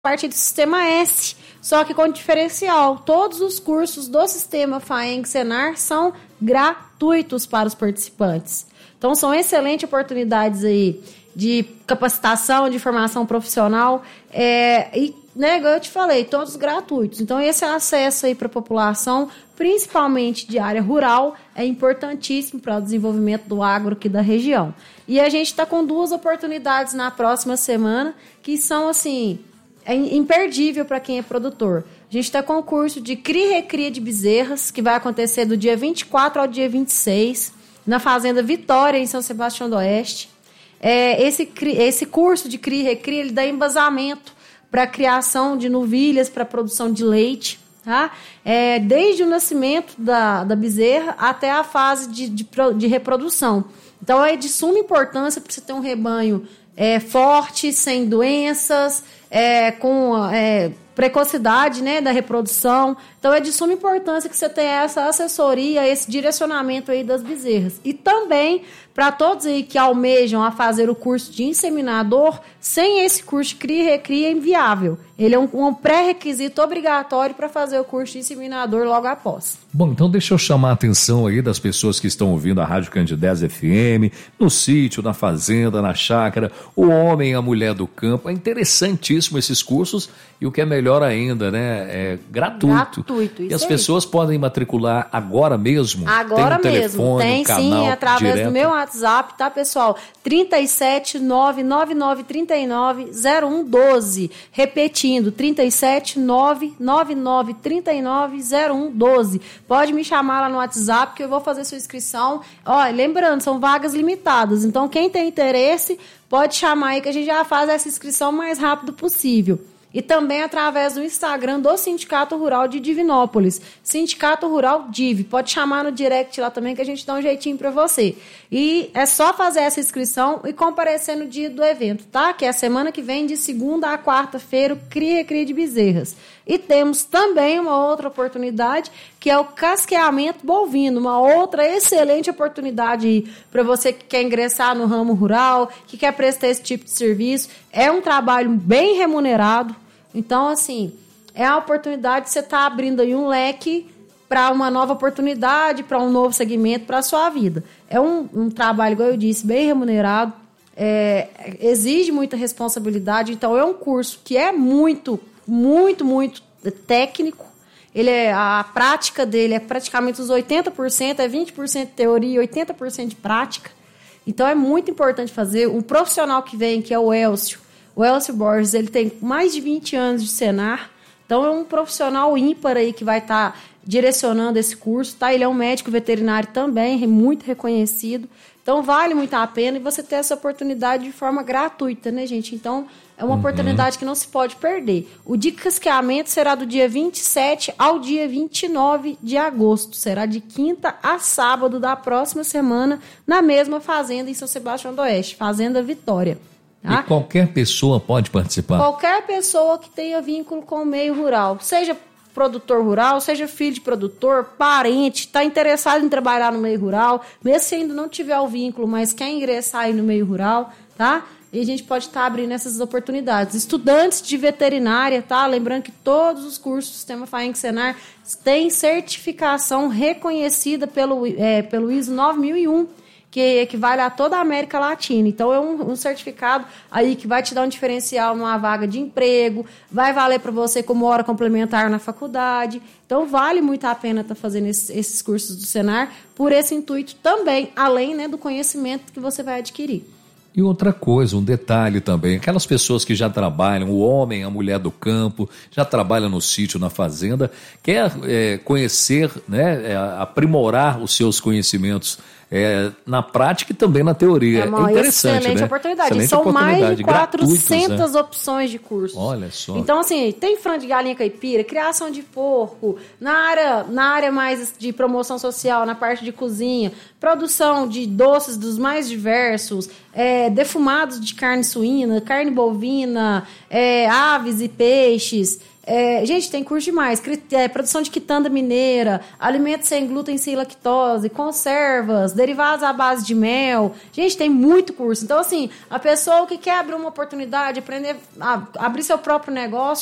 parte do Sistema S, só que com diferencial. Todos os cursos do Sistema FAENG Senar são gratuitos para os participantes. Então, são excelentes oportunidades aí de capacitação, de formação profissional, e, né, igual eu te falei, todos gratuitos. Então, esse acesso aí para a população, principalmente de área rural, é importantíssimo para o desenvolvimento do agro aqui da região. E a gente está com 2 oportunidades na próxima semana, que são, assim, imperdível para quem é produtor. A gente está com o curso de Cria e Recria de Bezerras, que vai acontecer do dia 24 ao dia 26, na Fazenda Vitória, em São Sebastião do Oeste. Esse curso de Cria e Recria, ele dá embasamento para a criação de novilhas, para a produção de leite, tá? Desde o nascimento da bezerra até a fase de reprodução. Então, é de suma importância para você ter um rebanho forte, sem doenças, com precocidade, né, da reprodução. Então, é de suma importância que você tenha essa assessoria, esse direcionamento aí das bezerras. E também, para todos aí que almejam a fazer o curso de inseminador, sem esse curso de Cria e Recria é inviável. Ele é um pré-requisito obrigatório para fazer o curso de inseminador logo após. Bom, então deixa eu chamar a atenção aí das pessoas que estão ouvindo a Rádio Candidez FM, no sítio, na fazenda, na chácara, o homem e a mulher do campo. É interessantíssimo esses cursos e o que é melhor ainda, né? É gratuito. Gratuito, isso. E as pessoas podem matricular agora mesmo? Agora tem mesmo. Telefone, tem canal sim, através direto? do meu WhatsApp, tá, pessoal? 37999390112. Repetindo, 37999390112. Pode me chamar lá no WhatsApp que eu vou fazer sua inscrição. Ó, lembrando, são vagas limitadas. Então, quem tem interesse, pode chamar aí que a gente já faz essa inscrição o mais rápido possível. E também através do Instagram do Sindicato Rural de Divinópolis, Sindicato Rural Div. Pode chamar no direct lá também que a gente dá um jeitinho para você. E é só fazer essa inscrição e comparecer no dia do evento, tá? Que é a semana que vem, de segunda a quarta-feira, o Cria e Recria de Bezerras. E temos também uma outra oportunidade, que é o casqueamento bovino, uma outra excelente oportunidade para você que quer ingressar no ramo rural, que quer prestar esse tipo de serviço. É um trabalho bem remunerado. Então, assim, é a oportunidade de você estar abrindo aí um leque para uma nova oportunidade, para um novo segmento, para a sua vida. É um trabalho, igual eu disse, bem remunerado, exige muita responsabilidade. Então, é um curso que é muito técnico. A prática dele é praticamente os 80%, 20% de teoria e 80% de prática. Então, é muito importante fazer. Um profissional que vem, que é o Elcio Borges, ele tem mais de 20 anos de Senar. Então, é um profissional ímpar aí que vai estar direcionando esse curso, tá? Ele é um médico veterinário também, muito reconhecido. Então, vale muito a pena e você ter essa oportunidade de forma gratuita, né, gente? Então, é uma oportunidade que não se pode perder. O de casqueamento será do dia 27 ao dia 29 de agosto. Será de quinta a sábado da próxima semana, na mesma fazenda em São Sebastião do Oeste, Fazenda Vitória. Tá? E qualquer pessoa pode participar? Qualquer pessoa que tenha vínculo com o meio rural, seja produtor rural, seja filho de produtor, parente, está interessado em trabalhar no meio rural, mesmo se ainda não tiver o vínculo, mas quer ingressar aí no meio rural, tá? E a gente pode estar abrindo essas oportunidades. Estudantes de veterinária, tá? Lembrando que todos os cursos do Sistema FAENG Senar têm certificação reconhecida pelo ISO 9001, que equivale a toda a América Latina. Então, é um certificado aí que vai te dar um diferencial numa vaga de emprego, vai valer para você como hora complementar na faculdade. Então, vale muito a pena estar fazendo esses cursos do Senar por esse intuito também, além, né, do conhecimento que você vai adquirir. E outra coisa, um detalhe também, aquelas pessoas que já trabalham, o homem, a mulher do campo, já trabalham no sítio, na fazenda, quer conhecer, né, aprimorar os seus conhecimentos na prática e também na teoria. É uma excelente oportunidade. Excelente São oportunidade. Mais de 400 opções de cursos. Olha só. Então, assim, tem frango de galinha caipira, criação de porco, na área mais de promoção social, na parte de cozinha, produção de doces dos mais diversos, defumados de carne suína, carne bovina, aves e peixes, Gente, tem curso demais. Produção de quitanda mineira, alimentos sem glúten, sem lactose, conservas, derivados à base de mel. Gente, tem muito curso. Então, assim, a pessoa que quer abrir uma oportunidade, aprender a abrir seu próprio negócio,